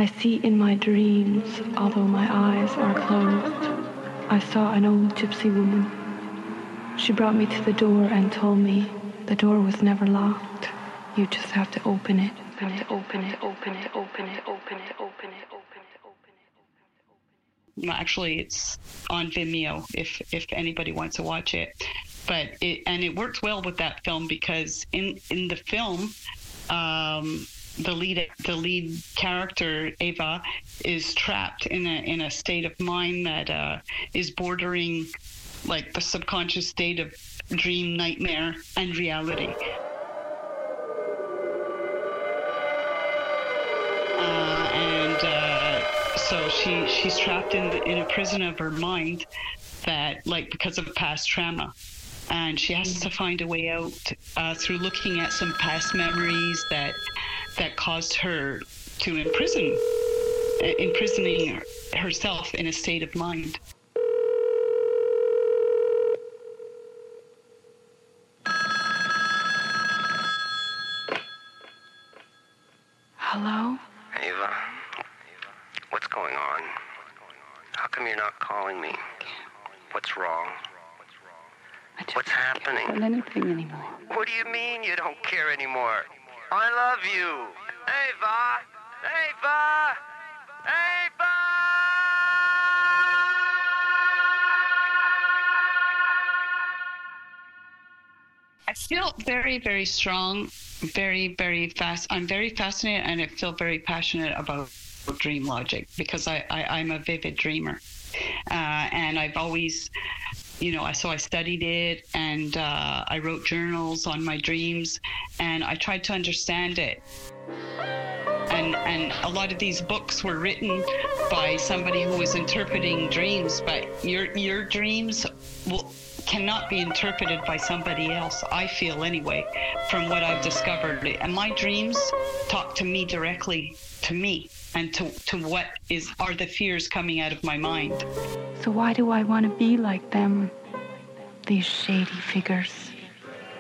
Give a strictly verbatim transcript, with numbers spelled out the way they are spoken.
I see in my dreams, although my eyes are closed. I saw an old gypsy woman. She brought me to the door and told me the door was never locked. You just have to open it. Have to open it, open it, open it, open it, open it, open it, open it. No, actually, it's on Vimeo if if anybody wants to watch it. But it and it works well with that film because in in the film, um, the lead the lead character Ava is trapped in a in a state of mind that uh, is bordering like the subconscious state of dream, nightmare, and reality. Uh, and uh, so she she's trapped in the, in a prison of her mind that like because of past trauma. And she has to find a way out uh, through looking at some past memories that that caused her to imprison, imprisoning herself in a state of mind. Hello? Ava, what's going on? How come you're not calling me? What's wrong? I just What's happening? don't feel anything anymore. What do you mean you don't care anymore? I love you. Ava! Ava! Ava! I feel very, very strong, very, very fast. I'm very fascinated and I feel very passionate about dream logic because I, I, I'm a vivid dreamer. Uh, and I've always, you know, so I studied it and uh, I wrote journals on my dreams and I tried to understand it. And and a lot of these books were written by somebody who was interpreting dreams, but your your dreams will, cannot be interpreted by somebody else, I feel anyway, from what I've discovered. And my dreams talk to me directly, to me, and to, to what is are the fears coming out of my mind. So why do I want to be like them? These shady figures.